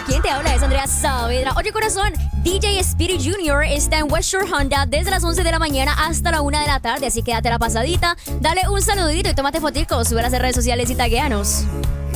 quien te habla es Andrea Saavedra. Oye, corazón, DJ Speedy Jr. está en West Shore Honda desde las 11 de la mañana hasta la 1 de la tarde, así que date la pasadita, dale un saludito y tómate fotico, súbelas en redes sociales y taguéanos.